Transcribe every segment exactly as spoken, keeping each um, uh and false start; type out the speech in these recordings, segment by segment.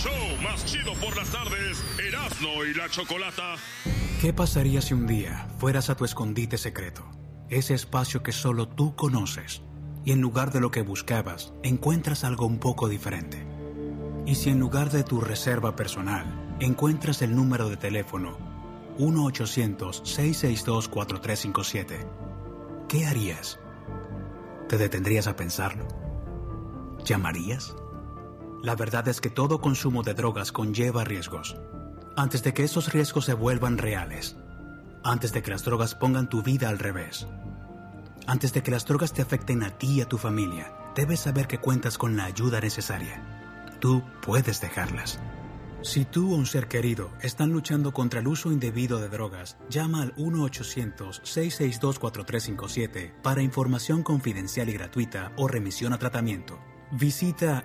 show más chido por las tardes, Erasmo y la Chocolata. ¿Qué pasaría si un día fueras a tu escondite secreto? Ese espacio que solo tú conoces. Y en lugar de lo que buscabas, encuentras algo un poco diferente. Y si en lugar de tu reserva personal, encuentras el número de teléfono uno ochocientos, seiscientos sesenta y dos, cuatro tres cinco siete, ¿qué harías? ¿Te detendrías a pensarlo? ¿Llamarías? La verdad es que todo consumo de drogas conlleva riesgos. Antes de que esos riesgos se vuelvan reales, antes de que las drogas pongan tu vida al revés, antes de que las drogas te afecten a ti y a tu familia, debes saber que cuentas con la ayuda necesaria. Tú puedes dejarlas. Si tú o un ser querido están luchando contra el uso indebido de drogas, llama al uno ochocientos, seiscientos sesenta y dos, cuatro tres cinco siete para información confidencial y gratuita o remisión a tratamiento. Visita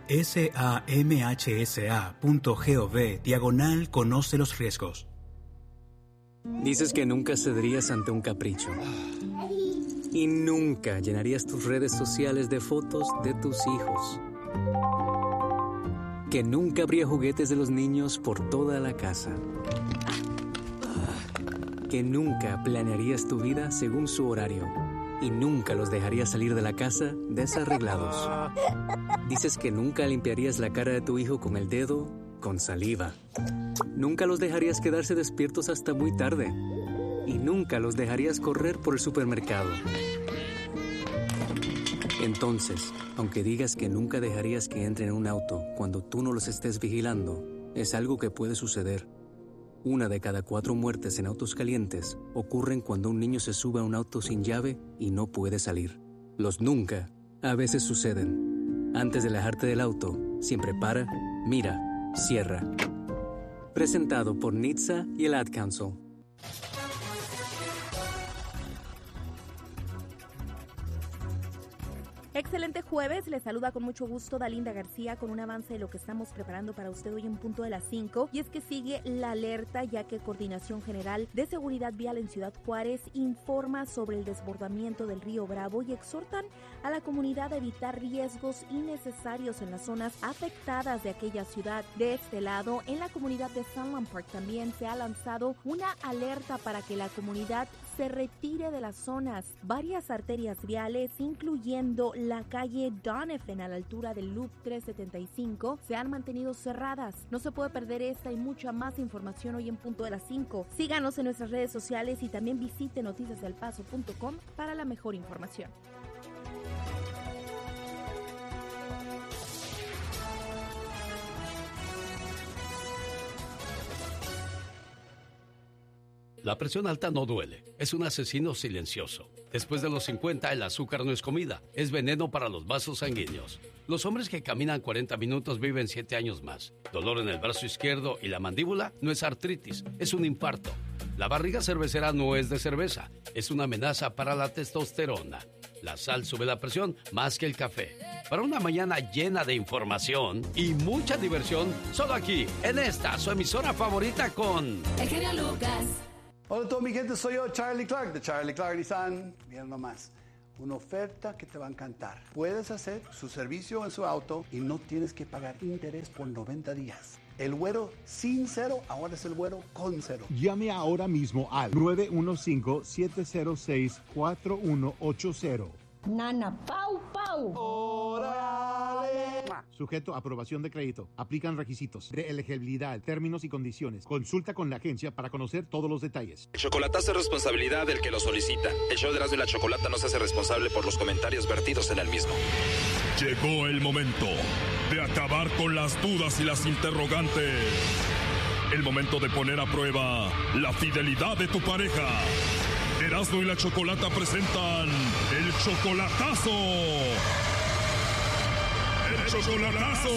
samhsa.gov diagonal conoce los riesgos. Dices que nunca cederías ante un capricho. Y nunca llenarías tus redes sociales de fotos de tus hijos. Que nunca habría juguetes de los niños por toda la casa. Que nunca planearías tu vida según su horario. Y nunca los dejarías salir de la casa desarreglados. Dices que nunca limpiarías la cara de tu hijo con el dedo, con saliva. Nunca los dejarías quedarse despiertos hasta muy tarde. Y nunca los dejarías correr por el supermercado. Entonces, aunque digas que nunca dejarías que entren en un auto cuando tú no los estés vigilando, es algo que puede suceder. Una de cada cuatro muertes en autos calientes ocurren cuando un niño se sube a un auto sin llave y no puede salir. Los nunca a veces suceden. Antes de alejarte del auto, siempre para, mira, cierra. Presentado por N H T S A y el Ad Council. Excelente jueves, les saluda con mucho gusto Dalinda García con un avance de lo que estamos preparando para usted hoy en punto de las cinco, y es que sigue la alerta ya que Coordinación General de Seguridad Vial en Ciudad Juárez informa sobre el desbordamiento del río Bravo y exhortan a la comunidad a evitar riesgos innecesarios en las zonas afectadas de aquella ciudad. De este lado, en la comunidad de Sunland Park también se ha lanzado una alerta para que la comunidad se retire de las zonas. Varias arterias viales, incluyendo la calle Donovan a la altura del Loop trescientos setenta y cinco, se han mantenido cerradas. No se puede perder esta y mucha más información hoy en punto de las cinco. Síganos en nuestras redes sociales y también visite noticias del paso punto com para la mejor información. La presión alta no duele, es un asesino silencioso. Después de los cincuenta, el azúcar no es comida, es veneno para los vasos sanguíneos. Los hombres que caminan cuarenta minutos viven siete años más. Dolor en el brazo izquierdo y la mandíbula no es artritis, es un infarto. La barriga cervecera no es de cerveza, es una amenaza para la testosterona. La sal sube la presión más que el café. Para una mañana llena de información y mucha diversión, solo aquí, en esta, su emisora favorita con... El genio Lucas. Hola a toda mi gente, soy yo, Charlie Clark, de Charlie Clark Nissan. Miren nomás, una oferta que te va a encantar. Puedes hacer su servicio en su auto y no tienes que pagar interés por noventa días. El güero sin cero, ahora es el güero con cero. Llame ahora mismo al nueve uno cinco, siete cero seis, cuatro uno ocho cero. Nana, pau, pau. ¡Órale! Sujeto a aprobación de crédito. Aplican requisitos de elegibilidad, términos y condiciones. Consulta con la agencia para conocer todos los detalles. El chocolatazo es responsabilidad del que lo solicita. El show de Erasmo y la Chocolata no se hace responsable por los comentarios vertidos en el mismo. Llegó el momento de acabar con las dudas y las interrogantes. El momento de poner a prueba la fidelidad de tu pareja. Erasmo y la Chocolata presentan el chocolatazo. ¡El chocolatazo!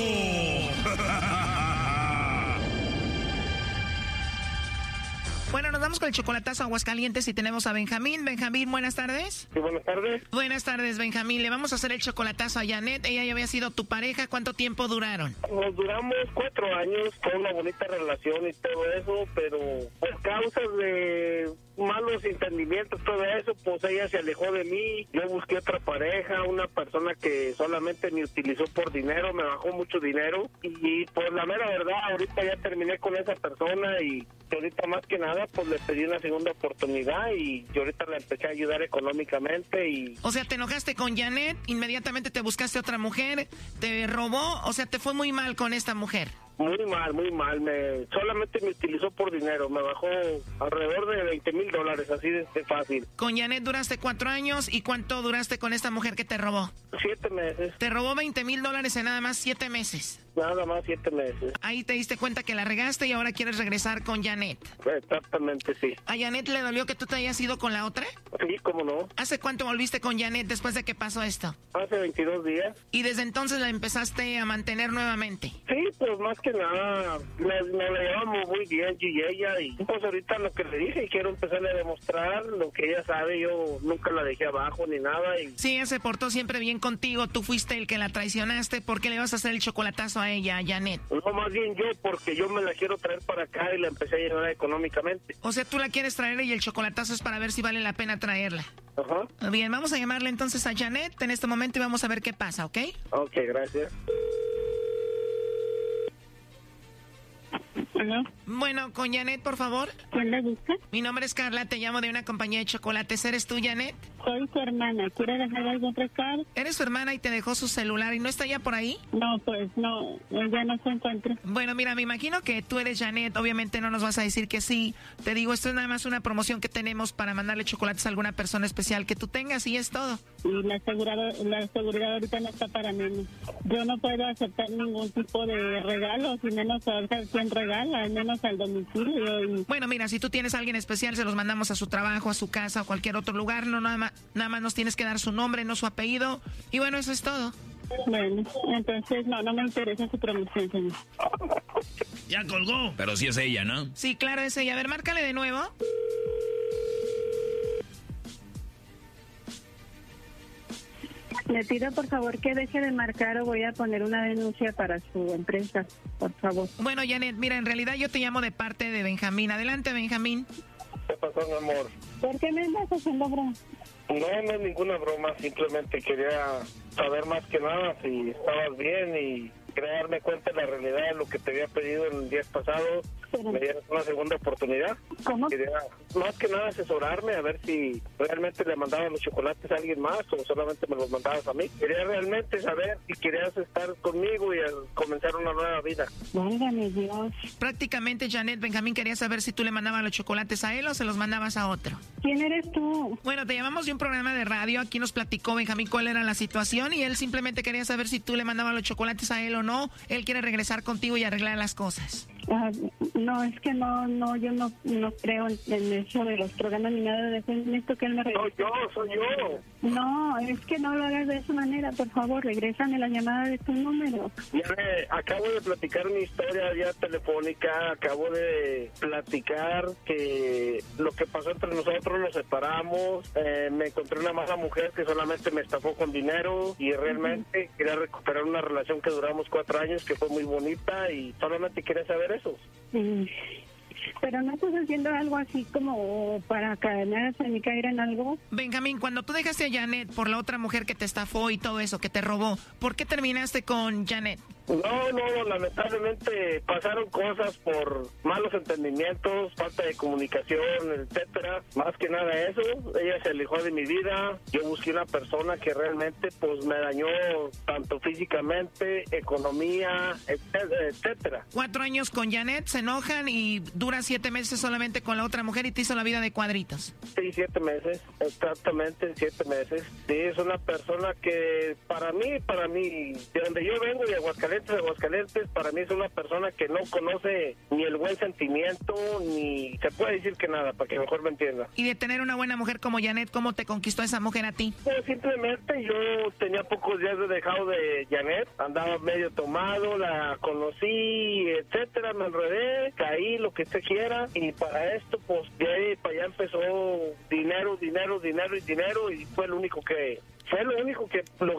Bueno, nos vamos con el chocolatazo a Aguascalientes y tenemos a Benjamín. Benjamín, buenas tardes. Sí, buenas tardes. Buenas tardes, Benjamín. Le vamos a hacer el chocolatazo a Janet. Ella ya había sido tu pareja. ¿Cuánto tiempo duraron? Nos duramos cuatro años, fue una bonita relación y todo eso, pero por causas de malos entendimientos, todo eso, pues ella se alejó de mí, yo busqué otra pareja, una persona que solamente me utilizó por dinero, me bajó mucho dinero, y pues la mera verdad, ahorita ya terminé con esa persona, y ahorita más que nada, pues le pedí una segunda oportunidad, y yo ahorita la empecé a ayudar económicamente, y... O sea, te enojaste con Janet, inmediatamente te buscaste otra mujer, te robó, o sea, te fue muy mal con esta mujer. Muy mal, muy mal. Me, solamente me utilizó por dinero. Me bajó alrededor de veinte mil dólares, así de, de fácil. Con Janet duraste cuatro años. ¿Y cuánto duraste con esta mujer que te robó? Siete meses. Te robó veinte mil dólares en nada más siete meses. Nada más siete meses. Ahí te diste cuenta que la regaste y ahora quieres regresar con Janet. Exactamente, sí. ¿A Janet le dolió que tú te hayas ido con la otra? Sí, cómo no. ¿Hace cuánto volviste con Janet después de que pasó esto? Hace veintidós días. ¿Y desde entonces la empezaste a mantener nuevamente? Sí, pues más que nada, me, me la llevamos muy bien yo y ella, y pues ahorita lo que le dije, quiero empezarle a demostrar lo que ella sabe, yo nunca la dejé abajo ni nada. Y... Sí, ella se portó siempre bien contigo, tú fuiste el que la traicionaste, ¿por qué le vas a hacer el chocolatazo a ella, a Janet? No, más bien yo, porque yo me la quiero traer para acá y la empecé a llevar económicamente. O sea, tú la quieres traer y el chocolatazo es para ver si vale la pena traerla. Ajá. Bien, vamos a llamarle entonces a Janet en este momento y vamos a ver qué pasa, ¿ok? Ok, gracias. ¿Aló? Bueno, con Janet, por favor. ¿Quién la busca? Mi nombre es Carla, te llamo de una compañía de chocolates. ¿Eres tú, Janet? Soy su hermana. ¿Quiere dejar algún recado? ¿Eres su hermana y te dejó su celular y no está ya por ahí? No, pues no, ella no se encuentra. Bueno, mira, me imagino que tú eres Janet. Obviamente no nos vas a decir que sí. Te digo, esto es nada más una promoción que tenemos para mandarle chocolates a alguna persona especial que tú tengas y es todo. Y la seguridad, la seguridad ahorita no está para menos. Yo no puedo aceptar ningún tipo de regalo, si menos saber quién regala, al menos al domicilio. Y... Bueno, mira, si tú tienes a alguien especial, se los mandamos a su trabajo, a su casa o cualquier otro lugar. No, nada más, nada más nos tienes que dar su nombre, no su apellido. Y bueno, eso es todo. Bueno, entonces no, no me interesa su promoción, señor. Ya colgó. Pero sí es ella, ¿no? Sí, claro, es ella. A ver, márcale de nuevo. Le pido por favor que deje de marcar o voy a poner una denuncia para su empresa, por favor. Bueno, Janet, mira, en realidad yo te llamo de parte de Benjamín. Adelante, Benjamín. ¿Qué pasó, mi amor? ¿Por qué me andas haciendo broma? No, no es ninguna broma, simplemente quería saber más que nada si estabas bien y quería darme cuenta de la realidad de lo que te había pedido el día pasado. Pero... me dieras una segunda oportunidad. ¿Cómo? Quería más que nada asesorarme a ver si realmente le mandabas los chocolates a alguien más o solamente me los mandabas a mí. Quería realmente saber si querías estar conmigo y comenzar una nueva vida. Válgame Dios. Prácticamente, Janet, Benjamín quería saber si tú le mandabas los chocolates a él o se los mandabas a otro. ¿Quién eres tú? Bueno, te llamamos de un programa de radio. Aquí nos platicó Benjamín cuál era la situación y él simplemente quería saber si tú le mandabas los chocolates a él o no. Él quiere regresar contigo y arreglar las cosas. Ah, no, es que no, no, yo no, no creo en, en eso de los programas ni nada de eso. Necesito que él me regrese. Soy yo, soy yo. No, es que no lo hagas de esa manera, por favor, regrésame la llamada de tu número. Ya me, acabo de platicar mi historia ya telefónica, acabo de platicar que lo que pasó entre nosotros, nos separamos, eh, me encontré una mala mujer que solamente me estafó con dinero y realmente uh-huh. quería recuperar una relación que duramos cuatro años, que fue muy bonita y solamente quería saber eso. Mm. Pero no estás haciendo algo así como para caerse ni caer en algo. Benjamín, cuando tú dejaste a Janet por la otra mujer que te estafó y todo eso, que te robó, ¿por qué terminaste con Janet? No, no, lamentablemente pasaron cosas por malos entendimientos, falta de comunicación, etcétera. Más que nada eso, ella se alejó de mi vida. Yo busqué una persona que realmente pues me dañó tanto físicamente, economía, etcétera, etcétera. Cuatro años con Janet, se enojan y dura siete meses solamente con la otra mujer y te hizo la vida de cuadritos. Sí, siete meses, exactamente siete meses. Sí, es una persona que para mí, para mí, de donde yo vengo, de Aguascalientes, de Aguascalientes, para mí es una persona que no conoce ni el buen sentimiento, ni se puede decir que nada, para que mejor me entienda. Y de tener una buena mujer como Janet, ¿cómo te conquistó esa mujer a ti? Pues simplemente yo tenía pocos días de dejado de Janet, andaba medio tomado, la conocí, etcétera, me enredé, caí, lo que usted quiera, y para esto, pues de ahí para allá empezó dinero, dinero, dinero y dinero, y fue lo único que... Fue lo único que logré,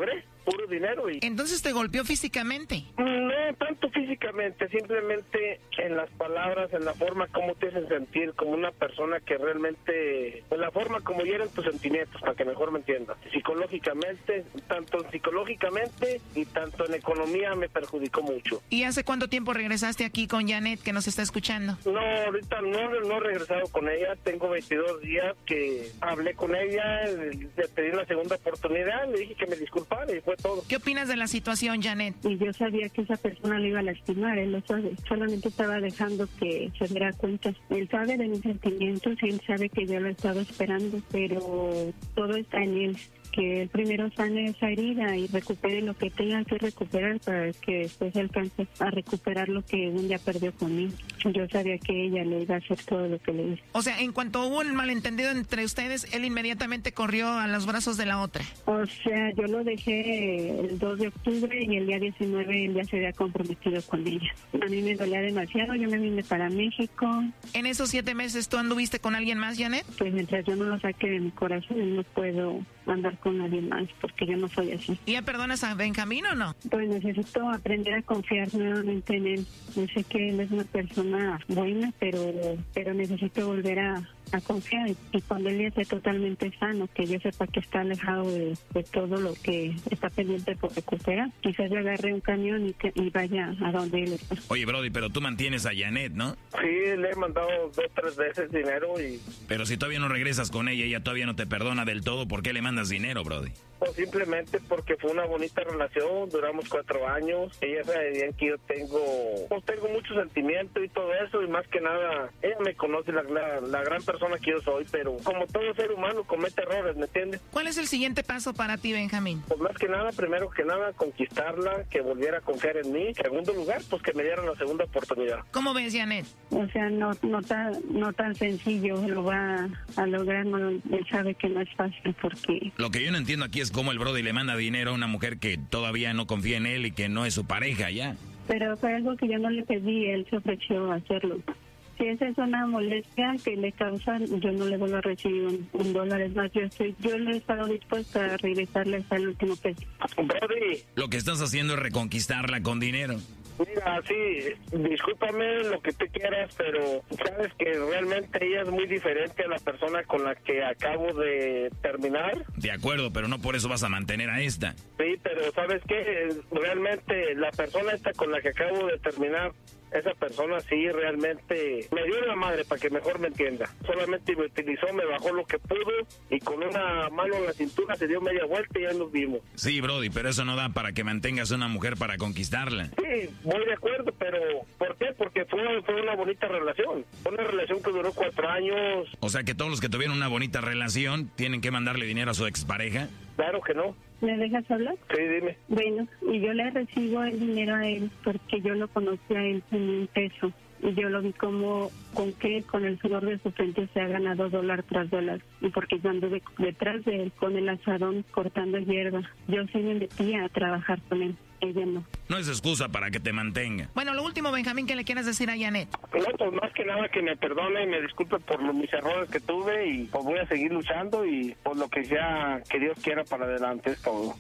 puro dinero. Y... ¿Entonces te golpeó físicamente? No tanto físicamente, simplemente en las palabras, en la forma como te hacen sentir como una persona que realmente, en la forma como hieren tus sentimientos, para que mejor me entiendas. Psicológicamente, tanto psicológicamente y tanto en economía me perjudicó mucho. ¿Y hace cuánto tiempo regresaste aquí con Janet, que nos está escuchando? No, ahorita no, no he regresado con ella, tengo veintidós días que hablé con ella, le pedí una segunda oportunidad, le dije que me disculpara y fue todo. ¿Qué opinas de la situación, Janet? Y yo sabía que esa persona le iba a lastimar, él lo sabe, solamente estaba dejando que se diera cuenta. Él sabe de mis sentimientos y él sabe que yo lo estaba esperando, pero todo está en él. Que él primero sane esa herida y recupere lo que tenga que recuperar para que después alcance a recuperar lo que un día perdió conmigo. Yo sabía que ella le iba a hacer todo lo que le hizo. O sea, en cuanto hubo un malentendido entre ustedes, él inmediatamente corrió a los brazos de la otra. O sea, yo lo dejé el dos de octubre y el día diecinueve él ya se había comprometido con ella. A mí me dolía demasiado, yo me vine para México. ¿En esos siete meses tú anduviste con alguien más, Janet? Pues mientras yo no lo saque de mi corazón, no puedo andar con nadie más, porque yo no soy así. ¿Y ya perdonas a Benjamín o no? Pues necesito aprender a confiar nuevamente en él. Yo sé que él es una persona buena, pero, pero necesito volver a, a confiar. Y cuando él ya esté totalmente sano, que yo sepa que está alejado de, de todo lo que está pendiente por recuperar, quizás yo agarre un camión y, que, y vaya a donde él está. Oye, Brody, pero tú mantienes a Janet, ¿no? Sí, le he mandado dos, tres veces dinero y... Pero si todavía no regresas con ella, ella todavía no te perdona del todo, ¿por qué le mandas dinero, Brody? Pues simplemente porque fue una bonita relación, duramos cuatro años, ella sabe bien que yo tengo, pues tengo mucho sentimiento y todo eso, y más que nada, ella me conoce la, la, la gran persona que yo soy, pero como todo ser humano comete errores, ¿me entiendes? ¿Cuál es el siguiente paso para ti, Benjamín? Pues más que nada, primero que nada, conquistarla, que volviera a confiar en mí, segundo lugar, pues que me dieran la segunda oportunidad. ¿Cómo ves, Janet? O sea, no, no, tan, no tan sencillo, lo va a lograr, no, él sabe que no es fácil porque... Lo que yo no entiendo aquí es cómo el Brody le manda dinero a una mujer que todavía no confía en él y que no es su pareja ya. Pero fue algo que yo no le pedí, él se ofreció a hacerlo. Si esa es una molestia que le causan, yo no le vuelvo a recibir un, un dólar. Es más, yo estoy, yo le he estado dispuesta a regresarle hasta el último peso. Brody. Lo que estás haciendo es reconquistarla con dinero. Mira, sí, discúlpame lo que tú quieras, pero sabes que realmente ella es muy diferente a la persona con la que acabo de terminar. De acuerdo, pero no por eso vas a mantener a esta. Sí, pero ¿sabes qué? Realmente la persona esta con la que acabo de terminar, esa persona sí realmente me dio la madre, para que mejor me entienda. Solamente me utilizó, me bajó lo que pudo y con una mano en la cintura se dio media vuelta y ya nos vimos. Sí, Brody, pero eso no da para que mantengas a una mujer para conquistarla. Sí, voy de acuerdo, pero ¿por qué? Porque fue, fue una bonita relación. Fue una relación que duró cuatro años. O sea que todos los que tuvieron una bonita relación tienen que mandarle dinero a su expareja. Claro que no. ¿Me dejas hablar? Sí, dime. Bueno, y yo le recibo el dinero a él porque yo lo conocí a él en un peso. Y yo lo vi como con que con el sudor de su frente se ha ganado dólar tras dólar. Y porque yo anduve detrás de él con el asadón cortando hierba. Yo sí me metía a trabajar con él. Ella no. No es excusa para que te mantenga. Bueno, lo último, Benjamín, ¿qué le quieres decir a Janet? No, pues más que nada que me perdone y me disculpe por los, mis errores que tuve y pues voy a seguir luchando y por lo que sea que Dios quiera para adelante es todo.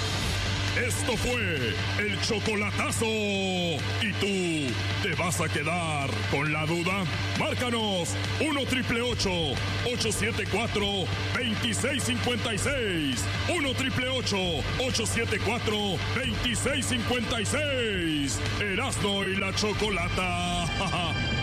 Esto fue el chocolatazo. ¿Y tú te vas a quedar con la duda? Márcanos uno triple ocho, ocho siete cuatro, dos seis cinco seis. uno triple ocho, ocho siete cuatro, dos seis cinco seis. Erasmo y la Chocolata.